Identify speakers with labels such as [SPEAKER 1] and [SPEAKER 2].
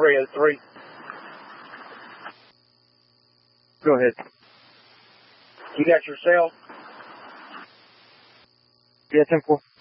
[SPEAKER 1] 303.
[SPEAKER 2] Go ahead.
[SPEAKER 1] You got your cell?
[SPEAKER 2] Yeah, 10-4.